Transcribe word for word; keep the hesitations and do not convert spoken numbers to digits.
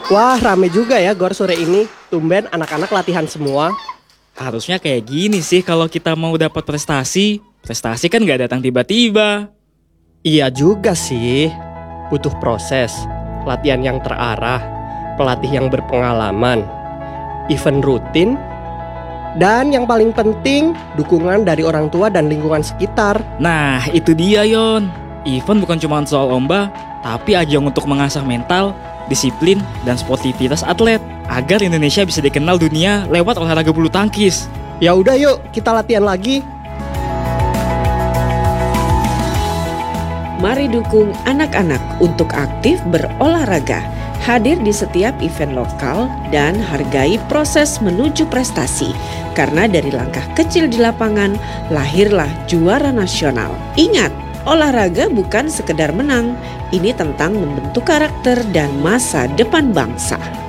Wah, rame juga ya Gor sore ini. Tumben anak-anak latihan semua. Harusnya kayak gini sih kalau kita mau dapat prestasi. Prestasi kan nggak datang tiba-tiba. Iya juga sih. Butuh proses, latihan yang terarah, pelatih yang berpengalaman, event rutin, dan yang paling penting, dukungan dari orang tua dan lingkungan sekitar. Nah, itu dia Yon. Event bukan cuma soal lomba, tapi ajang untuk mengasah mental, disiplin, dan sportivitas atlet agar Indonesia bisa dikenal dunia lewat olahraga bulu tangkis. Ya udah yuk, kita latihan lagi. Mari dukung anak-anak untuk aktif berolahraga, hadir di setiap event lokal, dan hargai proses menuju prestasi. Karena dari langkah kecil di lapangan, lahirlah juara nasional. Ingat, olahraga bukan sekedar menang, ini tentang membentuk karakter dan masa depan bangsa.